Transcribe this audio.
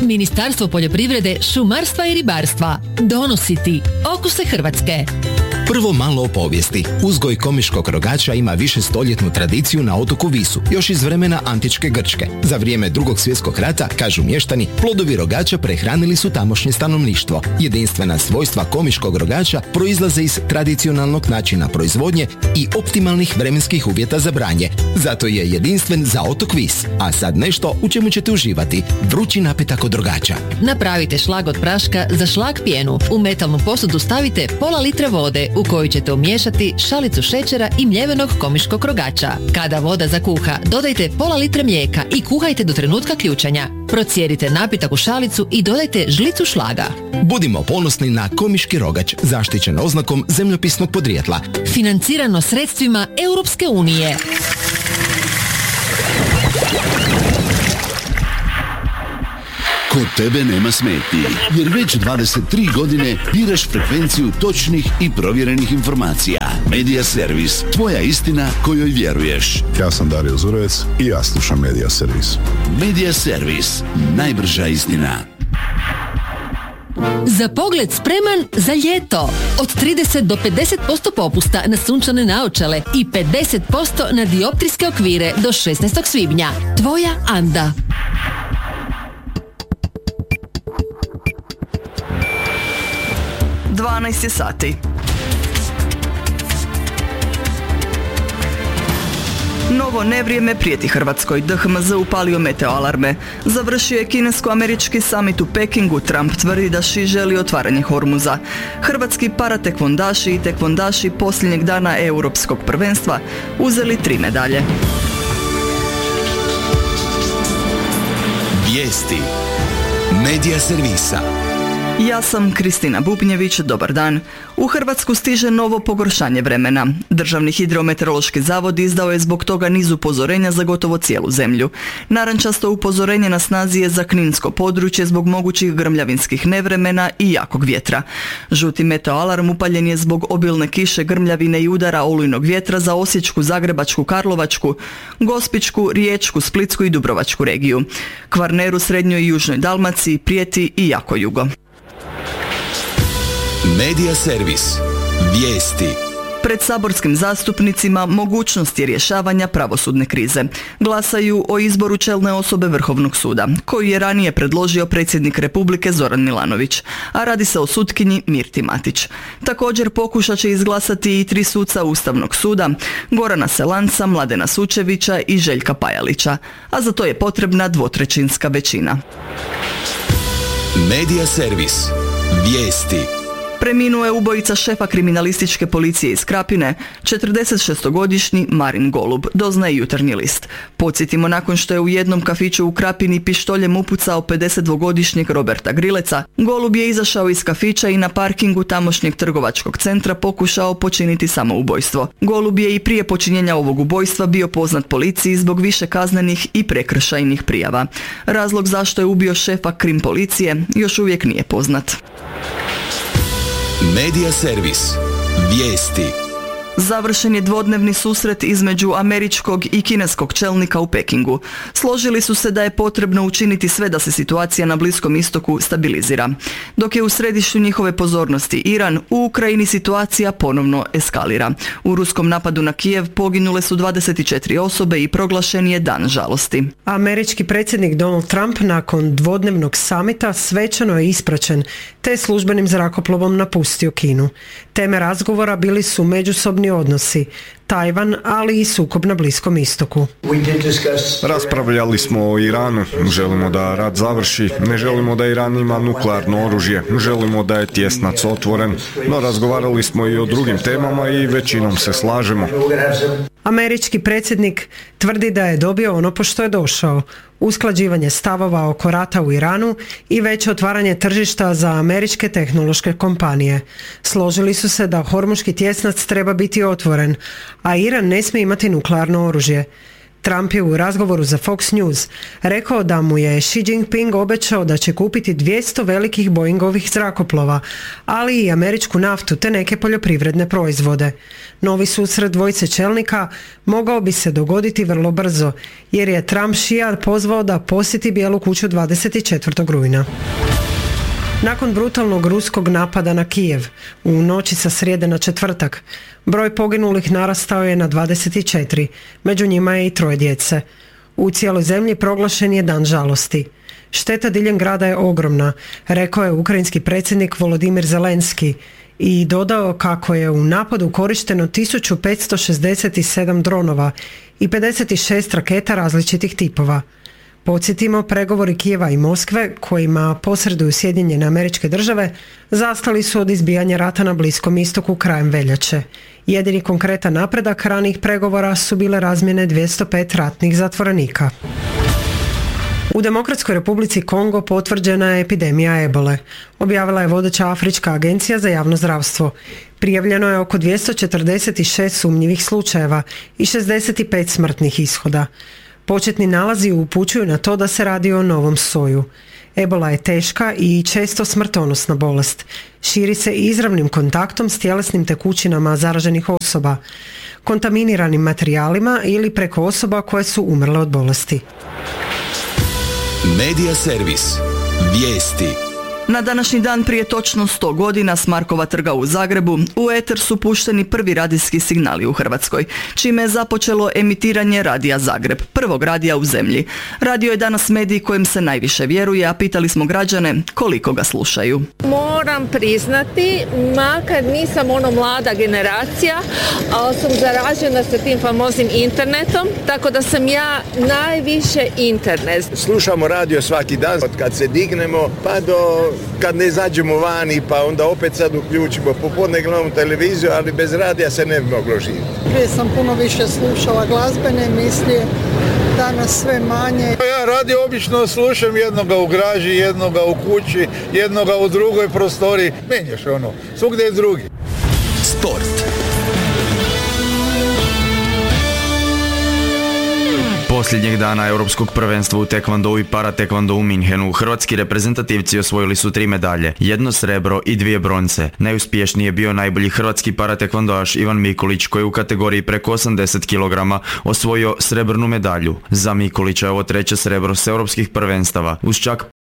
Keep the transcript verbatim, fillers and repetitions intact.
Ministarstvo poljoprivrede, šumarstva i ribarstva donosi ti Okuse Hrvatske. Prvo malo o povijesti. Uzgoj komiškog rogača ima više stoljetnu tradiciju na otoku Visu, još iz vremena antičke Grčke. Za vrijeme Drugog svjetskog rata, kažu mještani, plodovi rogača prehranili su tamošnje stanovništvo. Jedinstvena svojstva komiškog rogača proizlaze iz tradicionalnog načina proizvodnje i optimalnih vremenskih uvjeta za branje. Zato je jedinstven za otok Vis. A sad nešto u čemu ćete uživati. Vrući napitak od rogača. Napravite šlag od praška za šlag pjenu. U metalnu posudu stavite pola litre vode u koju ćete umiješati šalicu šećera i mljevenog komiškog rogača. Kada voda zakuha, dodajte pola litre mlijeka i kuhajte do trenutka ključanja. Procijedite napitak u šalicu i dodajte žlicu šlaga. Budimo ponosni na komiški rogač, zaštićen oznakom zemljopisnog podrijetla. Financirano sredstvima Europske unije. Kod tebe nema smetnji, jer već dvadeset tri godine biraš frekvenciju točnih i provjerenih informacija. Medija Servis, tvoja istina kojoj vjeruješ. Ja sam Dario Zurovec i ja slušam Medija Servis. Medija Servis, najbrža istina. Za pogled spreman za ljeto. Od trideset do pedeset posto popusta na sunčane naočale i pedeset posto na dioptrijske okvire do šesnaestog svibnja. Tvoja Anda. dvanaest je sati. Novo nevrijeme prijeti Hrvatskoj. D H M Z upalio meteo alarme. Završio je kinesko-američki summit u Pekingu. Trump tvrdi da Xi želi otvaranje Hormuza. Hrvatski paratekvondaši i tekvondaši posljednjeg dana europskog prvenstva uzeli tri medalje. Vijesti Medija Servisa. Ja sam Kristina Bubnjević, dobar dan. U Hrvatsku stiže novo pogoršanje vremena. Državni hidrometeorološki zavod izdao je zbog toga niz upozorenja za gotovo cijelu zemlju. Narančasto upozorenje na snazi je za kninsko područje zbog mogućih grmljavinskih nevremena i jakog vjetra. Žuti meteo alarm upaljen je zbog obilne kiše, grmljavine i udara olujnog vjetra za Osječku, Zagrebačku, Karlovačku, Gospićku, Riječku, Splitsku i Dubrovačku regiju. Kvarneru, Srednjoj i Južnoj Dalmaciji prijeti i jako jugo. Medija Servis. Vijesti. Pred saborskim zastupnicima mogućnosti rješavanja pravosudne krize. Glasaju o izboru čelne osobe Vrhovnog suda, koju je ranije predložio predsjednik Republike Zoran Milanović, a radi se o sutkinji Mirti Matić. Također pokušat će izglasati i tri suca Ustavnog suda, Gorana Selanca, Mladena Sučevića i Željka Pajalića, a za to je potrebna dvotrećinska većina. Medija Servis. Vijesti. Preminuo je ubojica šefa kriminalističke policije iz Krapine, četrdesetšestogodišnji Marin Golub, doznaje Jutarnji list. Podsjetimo, nakon što je u jednom kafiću u Krapini pištoljem upucao pedesetdvogodišnjeg Roberta Grileca, Golub je izašao iz kafića i na parkingu tamošnjeg trgovačkog centra pokušao počiniti samoubojstvo. Golub je i prije počinjenja ovog ubojstva bio poznat policiji zbog više kaznenih i prekršajnih prijava. Razlog zašto je ubio šefa krim policije još uvijek nije poznat. Medija Servis. Vijesti. Završen je dvodnevni susret između američkog i kineskog čelnika u Pekingu. Složili su se da je potrebno učiniti sve da se situacija na Bliskom istoku stabilizira. Dok je u središtu njihove pozornosti Iran, u Ukrajini situacija ponovno eskalira. U ruskom napadu na Kijev poginule su dvadeset četiri osobe i proglašen je dan žalosti. Američki predsjednik Donald Trump nakon dvodnevnog samita svečano je ispraćen te službenim zrakoplovom napustio Kinu. Teme razgovora bili su međusobni odnosi, Tajvan, ali i sukob na Bliskom istoku. Raspravljali smo o Iranu, želimo da rat završi, ne želimo da Iran ima nuklearno oružje, želimo da je tjesnac otvoren, no razgovarali smo i o drugim temama i većinom se slažemo. Američki predsjednik tvrdi da je dobio ono po što je došao, usklađivanje stavova oko rata u Iranu i veće otvaranje tržišta za američke tehnološke kompanije. Složili su se da Hormuški tjesnac treba biti otvoren, a Iran ne smije imati nuklearno oružje. Trump je u razgovoru za Fox News rekao da mu je Xi Jinping obećao da će kupiti dvjesto velikih Boeingovih zrakoplova, ali i američku naftu te neke poljoprivredne proizvode. Novi susret dvojice čelnika mogao bi se dogoditi vrlo brzo, jer je Trump Xija pozvao da posjeti Bijelu kuću dvadeset četvrtog rujna. Nakon brutalnog ruskog napada na Kijev u noći sa srijede na četvrtak, broj poginulih narastao je na dvadeset četiri, među njima je i troje djece. U cijeloj zemlji proglašen je dan žalosti. Šteta diljem grada je ogromna, rekao je ukrajinski predsjednik Volodimir Zelenski i dodao kako je u napadu korišteno tisuću petsto šezdeset sedam dronova i pedeset šest raketa različitih tipova. Podsjetimo, pregovori Kijeva i Moskve, kojima posreduju Sjedinjene Američke Države, zastali su od izbijanja rata na Bliskom istoku krajem veljače. Jedini konkretan napredak ranijih pregovora su bile razmjene dvjesto pet ratnih zatvorenika. U Demokratskoj Republici Kongo potvrđena je epidemija ebole. Objavila je vodeća Afrička agencija za javno zdravstvo. Prijavljeno je oko dvjesto četrdeset šest sumnjivih slučajeva i šezdeset pet smrtnih ishoda. Početni nalazi upućuju na to da se radi o novom soju. Ebola je teška i često smrtonosna bolest. Širi se izravnim kontaktom s tjelesnim tekućinama zaraženih osoba, kontaminiranim materijalima ili preko osoba koje su umrle od bolesti. Medija servis. Vijesti. Na današnji dan prije točno sto godina s Markova trga u Zagrebu u eter su pušteni prvi radijski signali u Hrvatskoj, čime je započelo emitiranje Radija Zagreb, prvog radija u zemlji. Radio je danas medij kojem se najviše vjeruje, a pitali smo građane koliko ga slušaju. Moram priznati, makar nisam ono mlada generacija, ali sam zaražena sa tim famoznim internetom, tako da sam ja najviše internet. Slušamo radio svaki dan, od kad se dignemo pa do kad ne izađemo vani, pa onda opet sad uključimo. Popodne gledamo televiziju, ali bez radija se ne bi moglo živjeti. Prije sam puno više slušala glazbene emisije, danas sve manje. Ja radio obično slušam jednoga u graži, jednoga u kući, jednoga u drugoj prostoriji. Menjaš ono, svugdje je drugi. Sport. Posljednjeg dana Europskog prvenstva u tekvondou i paratekvondou u Minhenu hrvatski reprezentativci osvojili su tri medalje, jedno srebro i dvije bronce. Najuspješniji je bio najbolji hrvatski paratekvondoaš Ivan Mikulić koji je u kategoriji preko osamdeset kilograma osvojio srebrnu medalju. Za Mikulića je ovo treće srebro s europskih prvenstava uz čak